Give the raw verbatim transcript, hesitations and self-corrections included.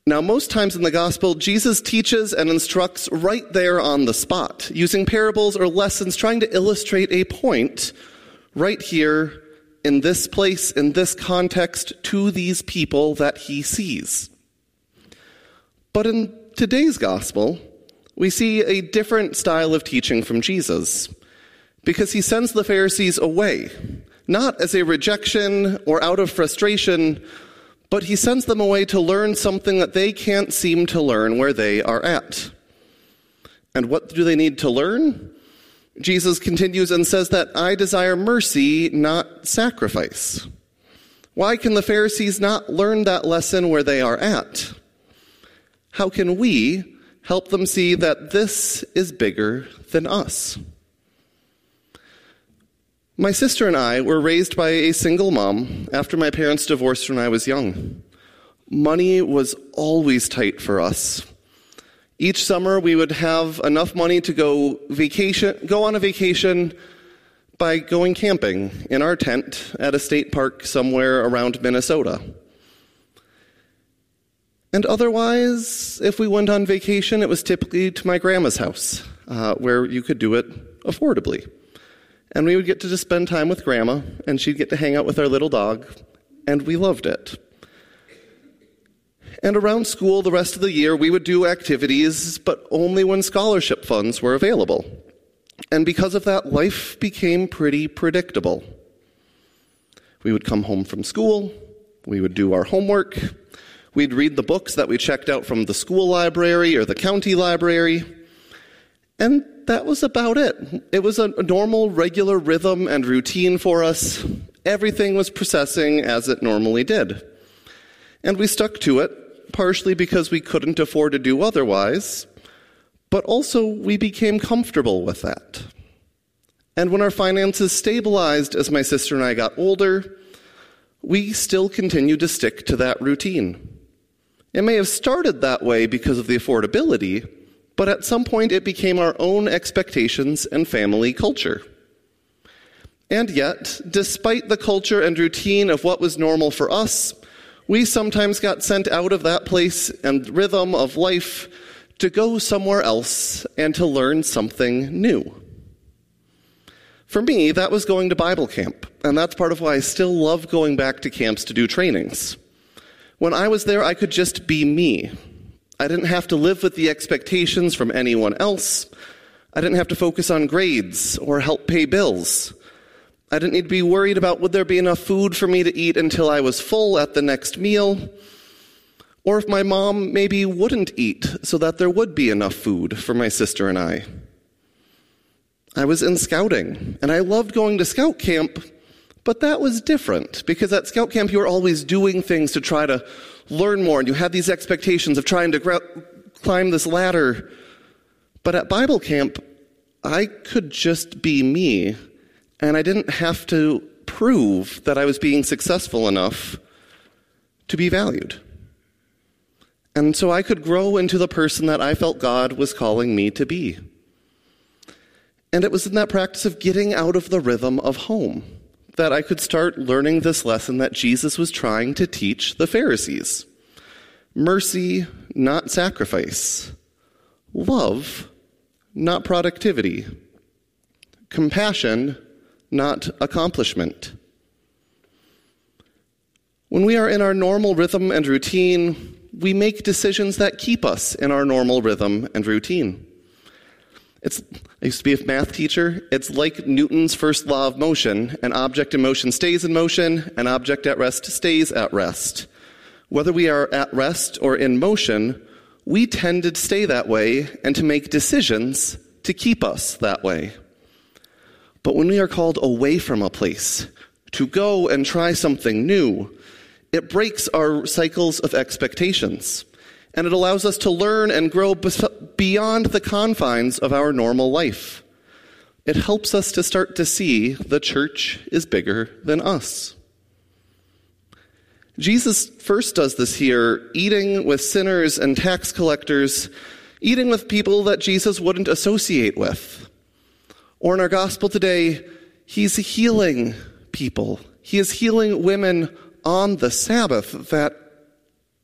Now, most times in the gospel, Jesus teaches and instructs right there on the spot, using parables or lessons, trying to illustrate a point right here in this place, in this context, to these people that he sees. But in today's gospel, we see a different style of teaching from Jesus, because he sends the Pharisees away, not as a rejection or out of frustration, but he sends them away to learn something that they can't seem to learn where they are at. And what do they need to learn? Jesus continues and says that I desire mercy, not sacrifice. Why can the Pharisees not learn that lesson where they are at? How can we help them see that this is bigger than us? My sister and I were raised by a single mom after my parents divorced when I was young. Money was always tight for us. Each summer we would have enough money to go vacation, go on a vacation by going camping in our tent at a state park somewhere around Minnesota. And otherwise, if we went on vacation, it was typically to my grandma's house, uh, where you could do it affordably. And we would get to just spend time with Grandma, and she'd get to hang out with our little dog, and we loved it. And around school, the rest of the year, we would do activities, but only when scholarship funds were available. And because of that, life became pretty predictable. We would come home from school, we would do our homework, we'd read the books that we checked out from the school library or the county library, and that was about it. It was a normal, regular rhythm and routine for us. Everything was processing as it normally did. And we stuck to it, partially because we couldn't afford to do otherwise, but also we became comfortable with that. And when our finances stabilized as my sister and I got older, we still continued to stick to that routine. It may have started that way because of the affordability, but at some point it became our own expectations and family culture. And yet, despite the culture and routine of what was normal for us, we sometimes got sent out of that place and rhythm of life to go somewhere else and to learn something new. For me, that was going to Bible camp, and that's part of why I still love going back to camps to do trainings. When I was there, I could just be me. I didn't have to live with the expectations from anyone else. I didn't have to focus on grades or help pay bills. I didn't need to be worried about would there be enough food for me to eat until I was full at the next meal, or if my mom maybe wouldn't eat so that there would be enough food for my sister and I. I was in scouting, and I loved going to scout camp, but that was different, because at scout camp you were always doing things to try to learn more, and you had these expectations of trying to gra- climb this ladder. But at Bible camp, I could just be me, and I didn't have to prove that I was being successful enough to be valued. And so I could grow into the person that I felt God was calling me to be. And it was in that practice of getting out of the rhythm of home that I could start learning this lesson that Jesus was trying to teach the Pharisees. Mercy, not sacrifice. Love, not productivity. Compassion, not accomplishment. When we are in our normal rhythm and routine, we make decisions that keep us in our normal rhythm and routine. It's, I used to be a math teacher. It's like Newton's first law of motion. An object in motion stays in motion. An object at rest stays at rest. Whether we are at rest or in motion, we tend to stay that way and to make decisions to keep us that way. But when we are called away from a place, to go and try something new, it breaks our cycles of expectations. And it allows us to learn and grow beyond the confines of our normal life. It helps us to start to see the church is bigger than us. Jesus first does this here, eating with sinners and tax collectors, eating with people that Jesus wouldn't associate with. Or in our gospel today, he's healing people. He is healing women on the Sabbath that